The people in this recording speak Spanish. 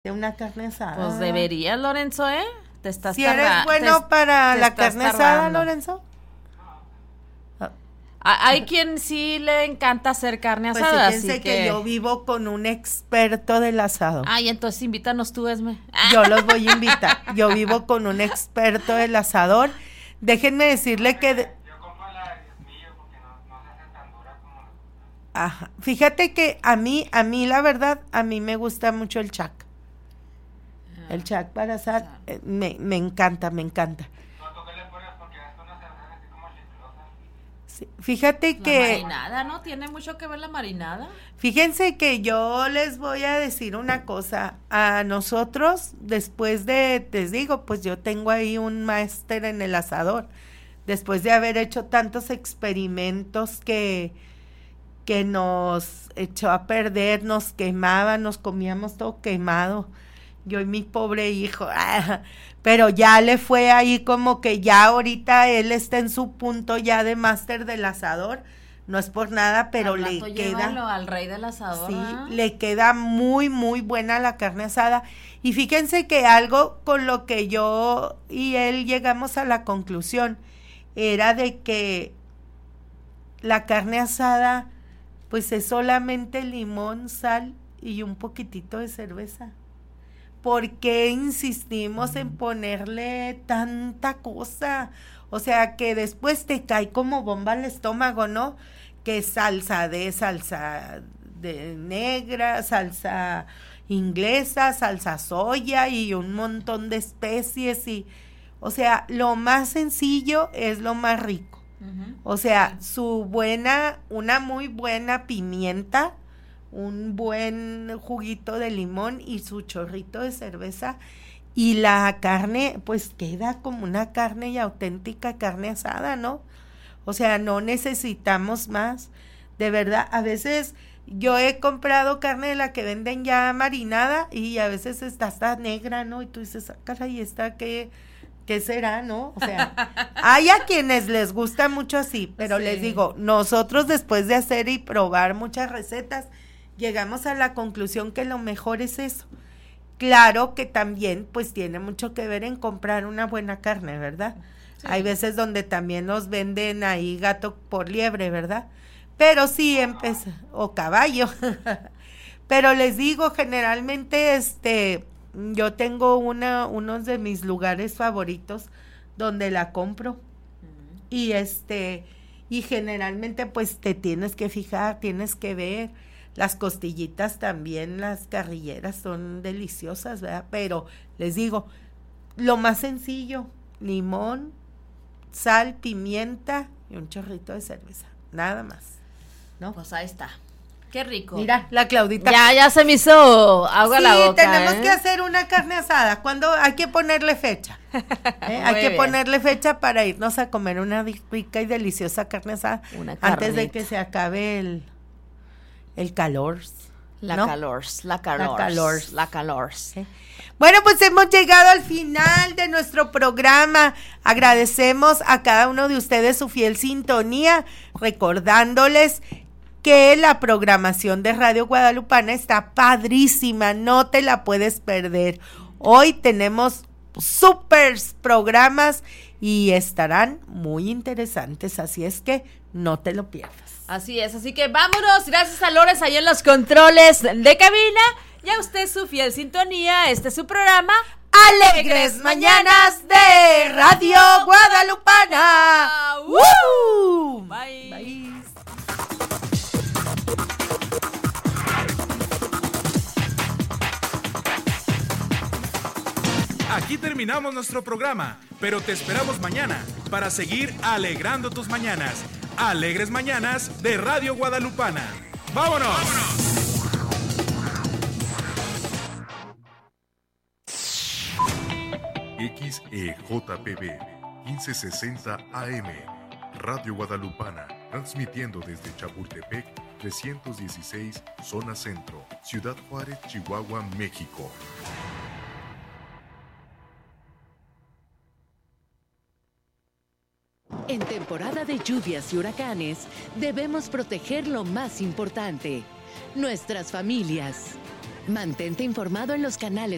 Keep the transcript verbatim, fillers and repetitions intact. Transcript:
de una carne asada. Pues deberías, Lorenzo, ¿eh? Te estás Si eres tarda- bueno te, para te la carne tardando. asada, Lorenzo. Hay quien sí le encanta hacer carne asada, pues fíjense así que... que yo vivo con un experto del asado. Ay, entonces invítanos tú, Esme. Yo los voy a invitar. Yo vivo con un experto del asador. Déjenme decirle que... De... Yo compro la de diezmillo porque no, no se hace tan dura como... Ajá. Fíjate que a mí, a mí la verdad, a mí me gusta mucho el chac. Ah, el chac para asar, ah. eh, me, me encanta, me encanta. Fíjate la que... marinada, ¿no? Tiene mucho que ver la marinada. Fíjense que yo les voy a decir una cosa. A nosotros, después de, les digo, pues yo tengo ahí un máster en el asador. Después de haber hecho tantos experimentos que, que nos echó a perder, nos quemaba, nos comíamos todo quemado. Yo y mi pobre hijo, ah, pero ya le fue ahí como que ya ahorita él está en su punto ya de máster del asador, no es por nada, pero le queda al rey del asador. Sí, ¿eh? le queda muy muy buena la carne asada. Y fíjense que algo con lo que yo y él llegamos a la conclusión era de que la carne asada pues es solamente limón, sal y un poquitito de cerveza. ¿Por qué insistimos en ponerle tanta cosa? O sea, que después te cae como bomba al estómago, ¿no? Que salsa de salsa de negra, salsa inglesa, salsa soya y un montón de especies y, o sea, lo más sencillo es lo más rico. Uh-huh. O sea, su buena, una muy buena pimienta, un buen juguito de limón y su chorrito de cerveza y la carne pues queda como una carne y auténtica carne asada, ¿no? O sea, no necesitamos más, de verdad. A veces yo he comprado carne de la que venden ya marinada y a veces está hasta negra, ¿no? Y tú dices, ah, caray, ¿esta qué, qué será, no? O sea, hay a quienes les gusta mucho así, pero sí. Les digo, nosotros después de hacer y probar muchas recetas, llegamos a la conclusión que lo mejor es eso. Claro que también pues tiene mucho que ver en comprar una buena carne, ¿verdad? Sí. Hay veces donde también nos venden ahí gato por liebre, ¿verdad? Pero sí empieza, o caballo. Pero les digo, generalmente este, yo tengo una, unos de mis lugares favoritos donde la compro. Uh-huh. Y este, y generalmente pues te tienes que fijar, tienes que ver. Las costillitas también, las carrilleras son deliciosas, ¿verdad? Pero les digo, lo más sencillo, limón, sal, pimienta y un chorrito de cerveza, nada más, ¿no? Pues ahí está, qué rico. Mira, la Claudita. Ya, ya se me hizo agua sí, la boca. Sí, tenemos ¿eh? que hacer una carne asada, cuando hay que ponerle fecha, ¿eh? Hay que bien. ponerle fecha para irnos a comer una rica y deliciosa carne asada, una antes de que se acabe el... El calor. La ¿no? calor, la calor. La calor. La calor. ¿Sí? Bueno, pues hemos llegado al final de nuestro programa. Agradecemos a cada uno de ustedes su fiel sintonía, recordándoles que la programación de Radio Guadalupana está padrísima, no te la puedes perder. Hoy tenemos súper programas y estarán muy interesantes, así es que no te lo pierdas. Así es, así que vámonos, gracias a Lores ahí en los controles de cabina, ya usted su fiel sintonía, este es su programa, Alegres Mañanas de Radio Guadalupana. ¡Woo! Bye. Bye. Aquí terminamos nuestro programa, pero te esperamos mañana para seguir alegrando tus mañanas. Alegres Mañanas de Radio Guadalupana. ¡Vámonos! X E J P B quince sesenta A M Radio Guadalupana, transmitiendo desde Chapultepec trescientos dieciséis, zona centro, Ciudad Juárez, Chihuahua, México. En temporada de lluvias y huracanes, debemos proteger lo más importante, nuestras familias. Mantente informado en los canales